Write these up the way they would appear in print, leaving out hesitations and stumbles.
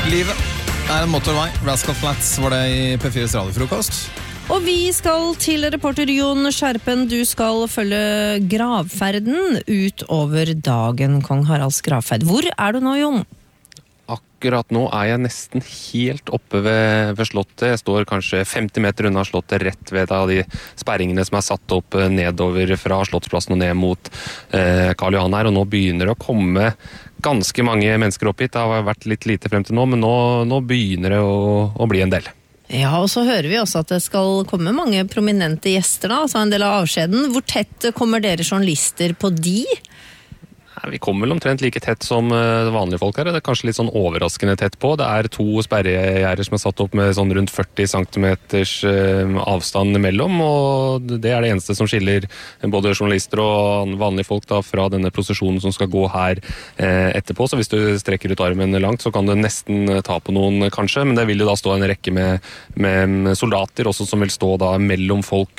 Livet en motorvei. Rascal Flats var det i P4s radiofrokost. Og vi skal til reporter Jon Skjerpen. Du skal følge gravferden utover dagen, Kong Haralds gravferd. Hvor du nå, Jon? Akkurat nå jeg nesten helt oppe ved slottet. Jeg står kanskje 50 meter unna slottet, rett ved de sperringene som satt opp nedover fra Slottsplassen og ned mot Karl Johan her. Og nå begynner det å komme ganske mange mennesker opp hit. Det har vært litt lite frem til nå, men nå begynner det å bli en del. Ja, og så hører vi også at det skal komme mange prominente gjester da, altså en del av avskjeden. Hvor tett kommer dere journalister på de? Vi kommer vel omtrent like tett som vanlige folk her. Det kanskje litt sånn overraskende tett på. Det 2 sperregjerder som satt opp med sånn rundt 40 centimeters avstand imellom, og det det eneste som skiller både journalister og vanlige folk da, fra denne prosesjonen som skal gå her etterpå. Så hvis du strekker ut armen langt, så kan du nesten ta på noen kanskje, men det vil jo da stå en rekke med soldater også som vil stå da mellom folk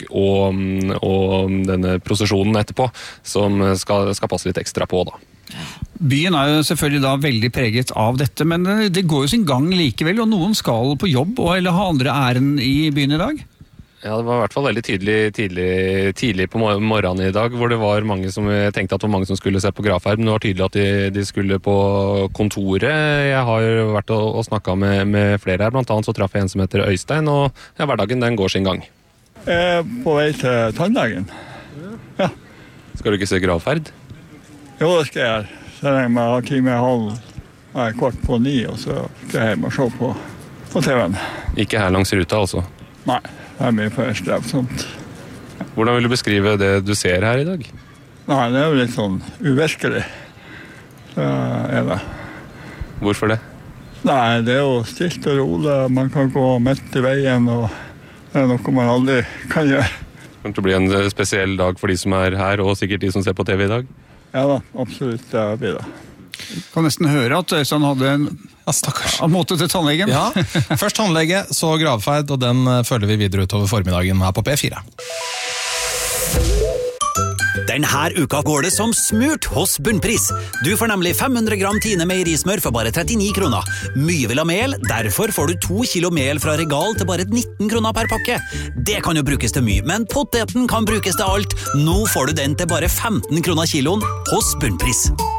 og denne prosesjonen etterpå, som skal passe litt ekstra på da. Byen jo selvfølgelig da veldig preget av dette, men det går jo sin gang likevel, og noen skal på jobb eller ha andre ærend i byen i dag? Ja, det var i hvert fall veldig tidlig på morgenen i dag, hvor det var mange som tenkte at det var mange som skulle se på gravferd, men det var tydelig at de skulle på kontoret. Jeg har vært og snakket med flere her, blant annet så traff jeg en som heter Øystein, og ja, hverdagen den går sin gang. På vei til tannlegen. Ja. Skal du ikke se gravferd? Jo, det skal jeg. Så jeg har 10:30, 8:45, og så skal jeg hjem og se på TV-en. Ikke her langs ruta, altså? Nei, det mye for strevsomt. Hvordan vil du beskrive det du ser her i dag? Nei, det jo litt sånn uvirkelig. Det det. Hvorfor det? Nei, det jo stilt og rolig. Man kan gå midt i veien, og det noe man aldri kan gjøre. Kommer det til å bli en spesiell dag for de som her, og sikkert de som ser på TV i dag? Ja da, absolutt, det blir det. Kan nesten høre at Øystein hadde en måte til tannlegen. Ja, først tannlege, så gravferd, og den følger vi videre utover formiddagen her på P4. Denne uka går det som smurt hos Bunnpris. Du får nemlig 500 gram Tine meierismør for bare 39 kroner. Mye vil ha mel, derfor får du 2 kilo mel fra Regal til bare 19 kroner per pakke. Det kan jo brukes til mye, men poteten kan brukes til alt. Nå får du den til bare 15 kroner kiloen hos Bunnpris.